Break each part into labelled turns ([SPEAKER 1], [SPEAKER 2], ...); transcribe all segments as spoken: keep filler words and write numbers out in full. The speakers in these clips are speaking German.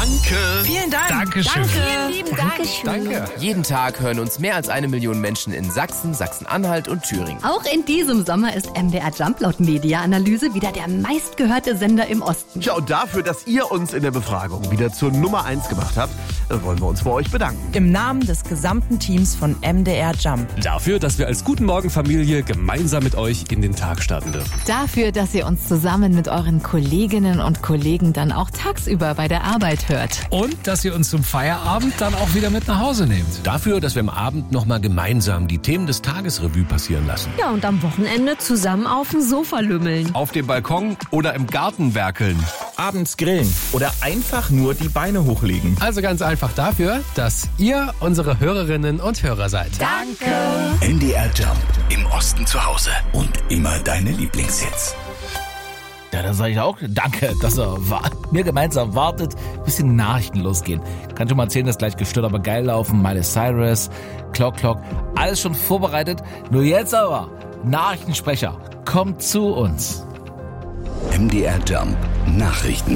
[SPEAKER 1] Danke.
[SPEAKER 2] Vielen Dank.
[SPEAKER 3] Dankeschön.
[SPEAKER 2] Danke. Vielen lieben Dank.
[SPEAKER 3] Danke.
[SPEAKER 4] Jeden Tag hören uns mehr als eine Million Menschen in Sachsen, Sachsen-Anhalt und Thüringen.
[SPEAKER 5] Auch in diesem Sommer ist M D R Jump laut Media-Analyse wieder der meistgehörte Sender im Osten.
[SPEAKER 1] Ja, und dafür, dass ihr uns in der Befragung wieder zur Nummer eins gemacht habt, wollen wir uns bei euch bedanken.
[SPEAKER 2] Im Namen des gesamten Teams von M D R Jump.
[SPEAKER 6] Dafür, dass wir als Guten Morgen Familie gemeinsam mit euch in den Tag starten dürfen.
[SPEAKER 7] Dafür, dass ihr uns zusammen mit euren Kolleginnen und Kollegen dann auch tagsüber bei der Arbeit hört.
[SPEAKER 3] Und dass ihr uns zum Feierabend dann auch wieder mit nach Hause nehmt.
[SPEAKER 8] Dafür, dass wir am Abend nochmal gemeinsam die Themen des Tages Revue passieren lassen.
[SPEAKER 9] Ja, und am Wochenende zusammen auf dem Sofa lümmeln.
[SPEAKER 8] Auf dem Balkon oder im Garten werkeln.
[SPEAKER 10] Abends grillen oder einfach nur die Beine hochlegen.
[SPEAKER 3] Also ganz einfach dafür, dass ihr unsere Hörerinnen und Hörer seid.
[SPEAKER 5] Danke.
[SPEAKER 11] M D R Jump. Im Osten zu Hause. Und immer deine Lieblingshits.
[SPEAKER 12] Ja, da sage ich auch danke, dass ihr mir gemeinsam wartet, bis die Nachrichten losgehen. Kann schon mal erzählen, dass gleich gestört, aber geil laufen. Miley Cyrus, Clock Clock, alles schon vorbereitet. Nur jetzt aber, Nachrichtensprecher, kommt zu uns.
[SPEAKER 11] M D R Jump. Nachrichten.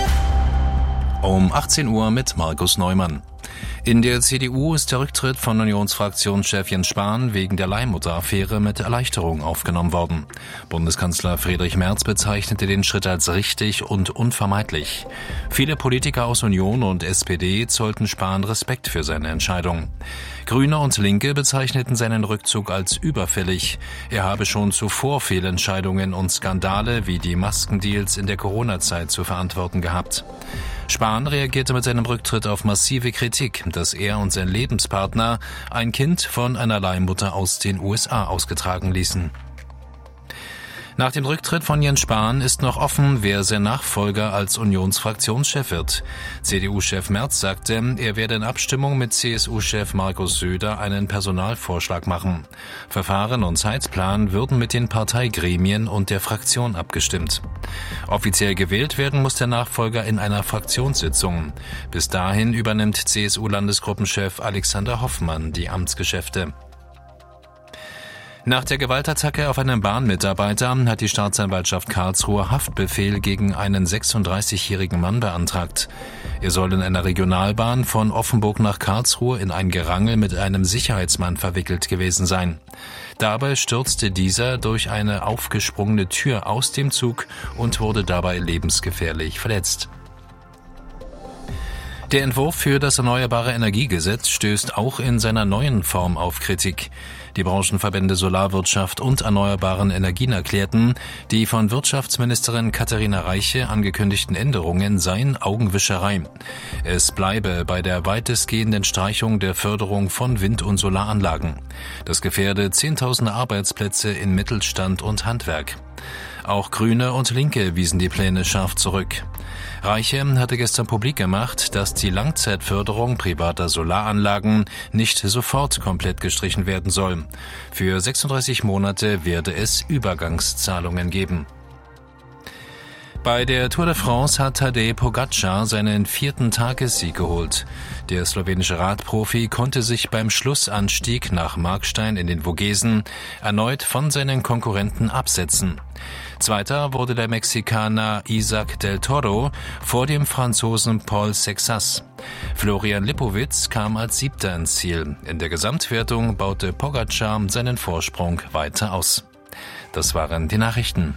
[SPEAKER 13] Um achtzehn Uhr mit Markus Neumann. In der C D U ist der Rücktritt von Unionsfraktionschef Jens Spahn wegen der Leihmutter-Affäre mit Erleichterung aufgenommen worden. Bundeskanzler Friedrich Merz bezeichnete den Schritt als richtig und unvermeidlich. Viele Politiker aus Union und S P D zollten Spahn Respekt für seine Entscheidung. Grüne und Linke bezeichneten seinen Rückzug als überfällig. Er habe schon zuvor Fehlentscheidungen und Skandale wie die Maskendeals in der Corona-Zeit zu verantworten gehabt. Spahn reagierte mit seinem Rücktritt auf massive Kritik, dass er und sein Lebenspartner ein Kind von einer Leihmutter aus den U S A ausgetragen ließen. Nach dem Rücktritt von Jens Spahn ist noch offen, wer sein Nachfolger als Unionsfraktionschef wird. C D U-Chef Merz sagte, er werde in Abstimmung mit C S U-Chef Markus Söder einen Personalvorschlag machen. Verfahren und Zeitplan würden mit den Parteigremien und der Fraktion abgestimmt. Offiziell gewählt werden muss der Nachfolger in einer Fraktionssitzung. Bis dahin übernimmt C S U-Landesgruppenchef Alexander Hoffmann die Amtsgeschäfte. Nach der Gewaltattacke auf einen Bahnmitarbeiter hat die Staatsanwaltschaft Karlsruhe Haftbefehl gegen einen sechsunddreißigjährigen Mann beantragt. Er soll in einer Regionalbahn von Offenburg nach Karlsruhe in ein Gerangel mit einem Sicherheitsmann verwickelt gewesen sein. Dabei stürzte dieser durch eine aufgesprungene Tür aus dem Zug und wurde dabei lebensgefährlich verletzt. Der Entwurf für das Erneuerbare Energiegesetz stößt auch in seiner neuen Form auf Kritik. Die Branchenverbände Solarwirtschaft und Erneuerbaren Energien erklärten, die von Wirtschaftsministerin Katharina Reiche angekündigten Änderungen seien Augenwischerei. Es bleibe bei der weitestgehenden Streichung der Förderung von Wind- und Solaranlagen. Das gefährde zehntausende Arbeitsplätze in Mittelstand und Handwerk. Auch Grüne und Linke wiesen die Pläne scharf zurück. Reiche hatte gestern publik gemacht, dass die Langzeitförderung privater Solaranlagen nicht sofort komplett gestrichen werden soll. Für sechsunddreißig Monate werde es Übergangszahlungen geben. Bei der Tour de France hat Tadej Pogačar seinen vierten Tagessieg geholt. Der slowenische Radprofi konnte sich beim Schlussanstieg nach Markstein in den Vogesen erneut von seinen Konkurrenten absetzen. Zweiter wurde der Mexikaner Isaac del Toro vor dem Franzosen Paul Sexas. Florian Lipowitz kam als Siebter ins Ziel. In der Gesamtwertung baute Pogačar seinen Vorsprung weiter aus. Das waren die Nachrichten.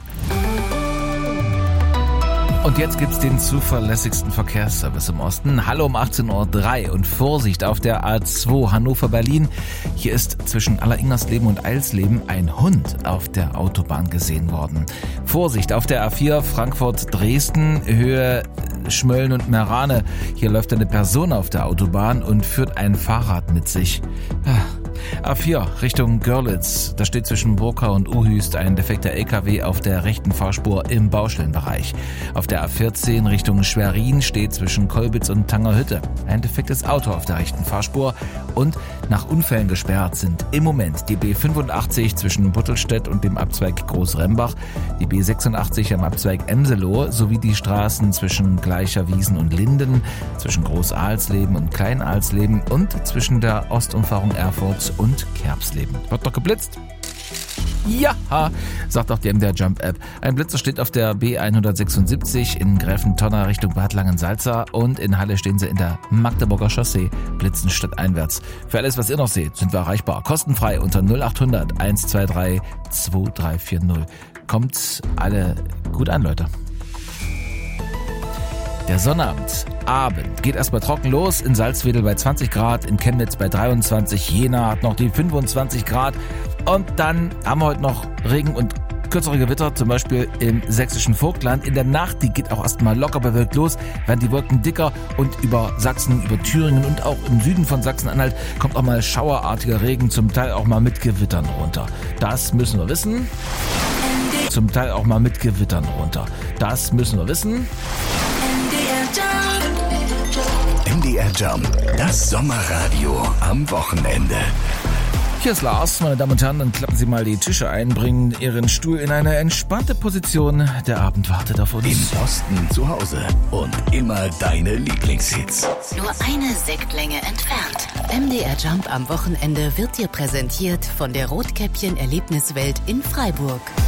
[SPEAKER 12] Und jetzt gibt's den zuverlässigsten Verkehrsservice im Osten. Hallo um achtzehn Uhr drei und Vorsicht auf der A zwei Hannover-Berlin. Hier ist zwischen Alleringmersleben und Eilsleben ein Hund auf der Autobahn gesehen worden. Vorsicht auf der A vier Frankfurt-Dresden, Höhe Schmölln und Merane. Hier läuft eine Person auf der Autobahn und führt ein Fahrrad mit sich. A vier Richtung Görlitz. Da steht zwischen Burkau und Uhüst ein defekter L K W auf der rechten Fahrspur im Baustellenbereich. Auf der A vierzehn Richtung Schwerin steht zwischen Kolbitz und Tangerhütte ein defektes Auto auf der rechten Fahrspur. Und nach Unfällen gesperrt sind im Moment die B fünfundachtzig zwischen Buttelstedt und dem Abzweig Großrembach, die B sechsundachtzig am Abzweig Emseloh sowie die Straßen zwischen Gleicherwiesen und Linden, zwischen Groß-Alsleben und Klein-Alsleben und zwischen der Ostumfahrung Erfurt und Kerbsleben. Wird doch geblitzt. Ja, sagt auch die M D R Jump App. Ein Blitzer steht auf der B hundertsechsundsiebzig in Gräfentonner Richtung Bad Langensalza und in Halle stehen sie in der Magdeburger Chaussee, blitzen stadteinwärts. Für alles, was ihr noch seht, sind wir erreichbar. Kostenfrei unter null acht hundert eins zwei drei zwei drei vier null. Kommt alle gut an, Leute. Der Sonnabend, Abend, geht erstmal trocken los. In Salzwedel bei zwanzig Grad, in Chemnitz bei dreiundzwanzig, Jena hat noch die fünfundzwanzig Grad. Und dann haben wir heute noch Regen und kürzere Gewitter, zum Beispiel im sächsischen Vogtland. In der Nacht, die geht auch erstmal locker bewölkt los, werden die Wolken dicker und über Sachsen, über Thüringen und auch im Süden von Sachsen-Anhalt kommt auch mal schauerartiger Regen, zum Teil auch mal mit Gewittern runter. Das müssen wir wissen. Zum Teil auch mal mit Gewittern runter. Das müssen wir wissen.
[SPEAKER 11] M D R Jump, das Sommerradio am Wochenende.
[SPEAKER 12] Hier ist Lars, meine Damen und Herren, dann klappen Sie mal die Tische ein, bringen Ihren Stuhl in eine entspannte Position. Der Abend wartet auf uns.
[SPEAKER 11] Im Osten zu Hause und immer deine Lieblingshits.
[SPEAKER 14] Nur eine Sektlänge entfernt. M D R Jump am Wochenende wird dir präsentiert von der Rotkäppchen Erlebniswelt in Freiburg.